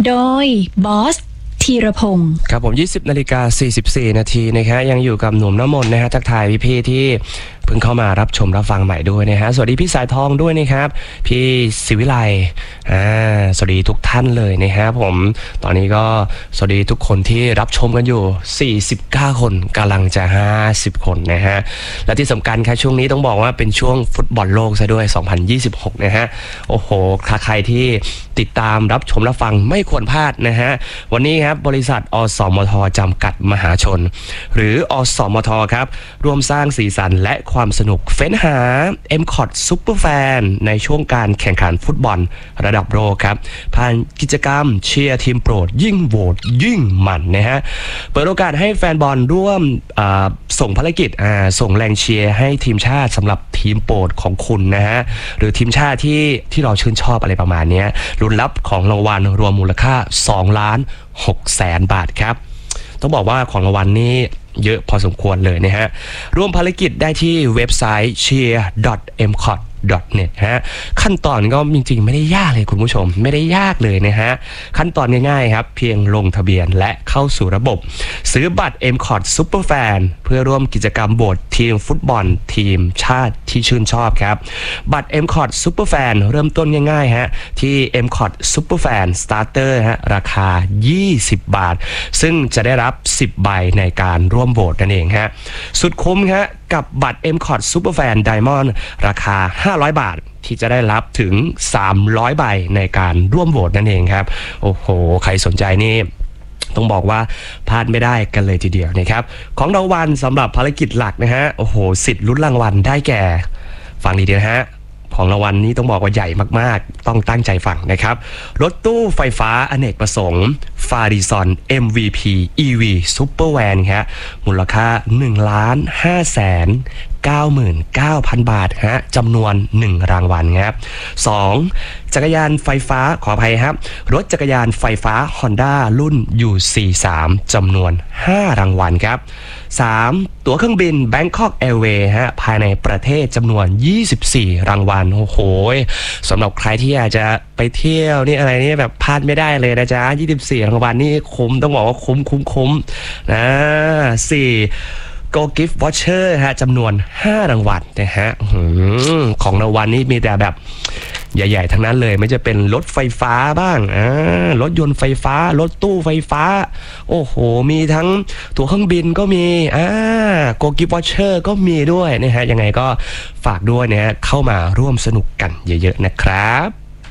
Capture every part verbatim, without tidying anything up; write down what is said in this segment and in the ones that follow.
โดยบอสธีรพงศ์ครับผมยี่สิบนาฬิกาสี่สิบสี่นาทีนะครับยังอยู่กับหนุ่มน้ำมนต์นะฮะทักทายพี่ๆที่เพิ่งเข้ามารับชมรับฟังใหม่ด้วยนะฮะสวัสดีพี่สายทองด้วยนะครับพี่ศิวิไลอ่าสวัสดีทุกท่านเลยนะฮะผมตอนนี้ก็สวัสดีทุกคนที่รับชมกันอยู่สี่สิบเก้าคนกำลังจะห้าสิบคนนะฮะและที่สำคัญครับช่วงนี้ต้องบอกว่าเป็นช่วงฟุตบอลโลกซะด้วยสองพันยี่สิบหกนะฮะโอ้โหใครที่ติดตามรับชมรับฟังไม่ควรพลาดนะฮะวันนี้ครับบริษัทอสมทจำกัดมหาชนหรืออสมทครับร่วมสร้างสีสันและความสนุกเฟ้นหา เอ็ม คอท Super Fan ในช่วงการแข่งขันฟุตบอลระดับโลกครับผ่านกิจกรรมเชียร์ทีมโปรดยิ่งโหวตยิ่งมันนะฮะเปิดโอกาสให้แฟนบอลร่วมส่งภารกิจส่งแรงเชียร์ให้ทีมชาติสำหรับทีมโปรดของคุณนะฮะหรือทีมชาติที่ที่เราชื่นชอบอะไรประมาณนี้ลุ้นรับของรางวัลรวมมูลค่าสองล้านหกแสนบาทครับต้องบอกว่าของรางวัลนี้เยอะพอสมควรเลยนะฮะร่วมภารกิจได้ที่เว็บไซต์ เชียร์ ดอท เอ็ม คอท ดอท เน็ต ฮะขั้นตอนก็จริงๆไม่ได้ยากเลยคุณผู้ชมไม่ได้ยากเลยนะฮะขั้นตอนง่ายๆครับเพียงลงทะเบียนและเข้าสู่ระบบซื้อบัตร เอ็ม คอท Super Fan เพื่อร่วมกิจกรรมโหวตทีมฟุตบอลทีมชาติที่ชื่นชอบครับบัตร เอ็ม คอท Super Fan เริ่มต้นง่ายๆฮะที่ เอ็ม คอท Super Fan Starter ฮะราคายี่สิบบาทซึ่งจะได้รับสิบใบในการร่วมโหวตนั่นเองฮะสุดคุ้มฮะกับบัตร เอ็ม คอท Super Fan Diamond ราคาห้าร้อยบาทที่จะได้รับถึงสามร้อยใบในการร่วมโหวตนั่นเองครับโอ้โหใครสนใจนี่ต้องบอกว่าพลาดไม่ได้กันเลยทีเดียวนะครับของรางวัลสำหรับภารกิจหลักนะฮะโอ้โหสิทธิ์ลุ้นรางวัลได้แก่ฟังดีๆนะฮะของรางวัลนี้ต้องบอกว่าใหญ่มากๆต้องตั้งใจฟังนะครับรถตู้ไฟฟ้าอเนกประสงค์ฟาริซอน เอ็ม วี พี อี วี Super Van ครับมูลค่าหนึ่งล้านห้าแสนเก้าหมื่นเก้าพันบาทฮะจำนวนหนึ่งรางวัลครับสองจักรยานไฟฟ้าขออภัยครับรถจักรยานไฟฟ้า Honda รุ่น ยู สี่ สาม จำนวนห้ารางวัลครับสามตั๋วเครื่องบิน Bangkok Airways ฮะภายในประเทศจำนวนยี่สิบสี่รางวัลโอ้โหสำหรับใครที่อยากจะไปเที่ยวนี่อะไรนี่แบบพลาดไม่ได้เลยนะจ๊ะยี่สิบสี่รางวัลนี่คุ้มต้องบอกว่าคุ้มคุ้มคุ้มนะสี่Go Gift Voucher ฮะจำนวนห้ารางวัลนะฮะของรางวัลนี้มีแต่แบบใหญ่ๆทั้งนั้นเลยไม่จะเป็นรถไฟฟ้าบ้างอ่ารถยนต์ไฟฟ้ารถตู้ไฟฟ้าโอ้โหมีทั้งตั๋วเครื่องบินก็มีอ่า Go Gift Voucher ก็มีด้วยนะฮะยังไงก็ฝากด้วยนะฮะเข้ามาร่วมสนุกกันเยอะๆนะครับ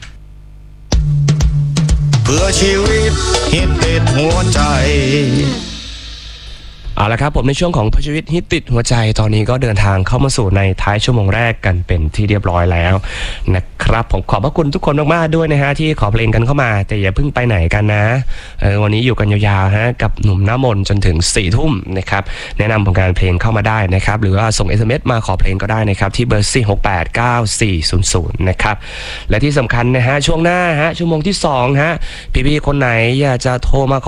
เพื่อชีวิตฮิตติดหัวใจเอาละครับผมในช่วงของพชีวิตฮิตติดหัวใจตอนนี้ก็เดินทางเข้ามาสู่ในท้ายชั่วโมงแรกกันเป็นที่เรียบร้อยแล้วนะครับผมขอบพระคุณทุกคนมากๆด้วยนะฮะที่ขอเพลงกันเข้ามาแต่อย่าเพิ่งไปไหนกันนะเออวันนี้อยู่กันยาวๆฮะกับหนุ่มน้ำมนต์จนถึงสี่ทุ่มนะครับแนะนำผลงานเพลงเข้ามาได้นะครับหรือว่าส่ง เอส เอ็ม เอส มาขอเพลงก็ได้นะครับที่เบอร์สี่ หก แปด เก้า สี่ ศูนย์ ศูนย์นะครับและที่สำคัญนะฮะช่วงหน้าฮะชั่วโมงที่สองฮะพี่ๆคนไหนอยากจะโทรมา